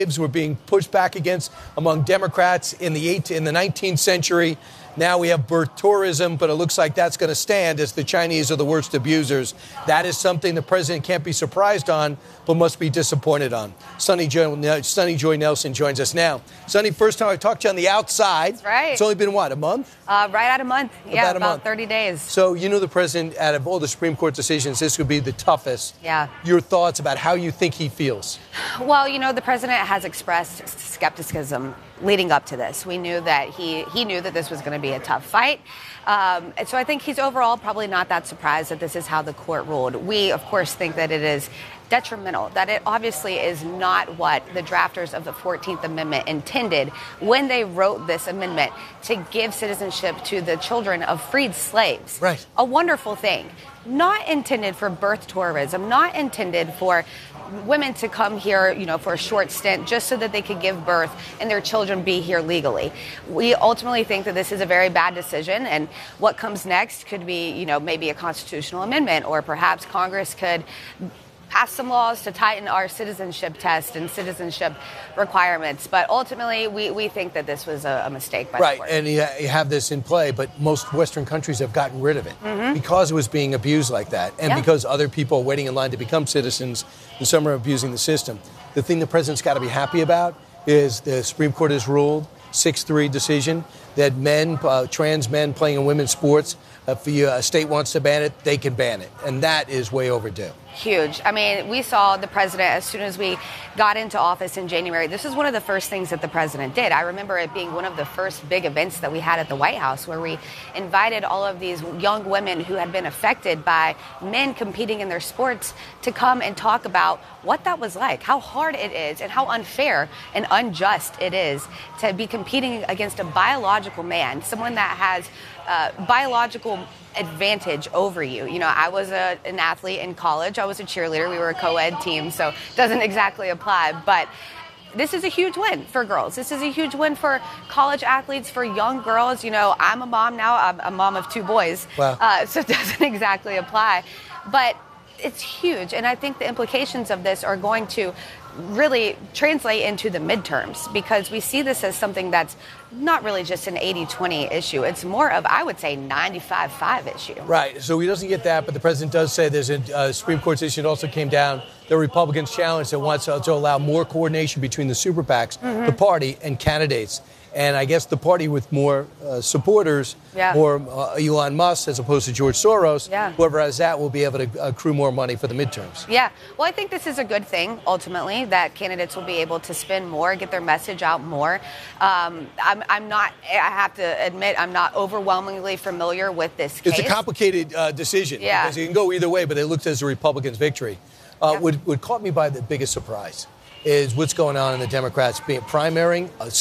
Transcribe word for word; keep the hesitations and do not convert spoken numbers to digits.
were being pushed back against among Democrats in the eight, in the nineteenth century. Now we have birth tourism, but it looks like that's going to stand as the Chinese are the worst abusers. That is something the president can't be surprised on, but must be disappointed on. Sonny Joy, Sonny Joy Nelson joins us now. Sonny, first time I talked to you on the outside. That's right. It's only been, what, a month? Uh, right at a month. Yeah, about, a about month. thirty days. So you know the president, out of all the Supreme Court decisions, this would be the toughest. Yeah. Your thoughts about how you think he feels? Well, you know, the president has expressed skepticism leading up to this. We knew that he, he knew that this was going to be a tough fight. Um, and so I think he's overall probably not that surprised that this is how the court ruled. We, of course, think that it is detrimental, that it obviously is not what the drafters of the fourteenth Amendment intended when they wrote this amendment to give citizenship to the children of freed slaves. Right. A wonderful thing. Not intended for birth tourism, not intended for women to come here, you know, for a short stint just so that they could give birth and their children be here legally. We ultimately think that this is a very bad decision, and what comes next could be, you know, maybe a constitutional amendment, or perhaps Congress could pass some laws to tighten our citizenship test and citizenship requirements. But ultimately, we, we think that this was a, a mistake by right, the court. And you, you have this in play, but most Western countries have gotten rid of it Mm-hmm. because it was being abused like that, and Yeah. because other people are waiting in line to become citizens, and some are abusing the system. The thing the president's got to be happy about is the Supreme Court has ruled, six three decision, that men, uh, trans men playing in women's sports, if the uh, state wants to ban it, they can ban it. And that is way overdue. Huge. I mean, we saw the president as soon as we got into office in January. This is one of the first things that the president did. I remember it being one of the first big events that we had at the White House, where we invited all of these young women who had been affected by men competing in their sports to come and talk about what that was like, how hard it is, and how unfair and unjust it is to be competing against a biological man, someone that has uh, biological advantage over you. You know, I was a, an athlete in college. I was a cheerleader. We were a co-ed team, so it doesn't exactly apply. But this is a huge win for girls. This is a huge win for college athletes, for young girls. You know, I'm a mom now. I'm a mom of two boys. Wow. Uh, so it doesn't exactly apply. But it's huge. And I think the implications of this are going to really translate into the midterms, because we see this as something that's not really just an eighty twenty issue. It's more of, I would say, ninety-five five issue. Right. So he doesn't get that, but the president does say there's a uh, Supreme Court decision that also came down. The Republicans challenged that wants to, to allow more coordination between the super PACs, mm-hmm. the party, and candidates. And I guess the party with more uh, supporters, yeah. more uh, Elon Musk as opposed to George Soros, yeah. whoever has that will be able to accrue more money for the midterms. Yeah. Well, I think this is a good thing, ultimately, that candidates will be able to spend more, get their message out more. Um, I'm, I'm not, I have to admit, I'm not overwhelmingly familiar with this case. It's a complicated uh, decision, yeah. because it can go either way, but it looked as a Republicans' victory. Uh, yep. what, what caught me by the biggest surprise is what's going on in the Democrats being primarying a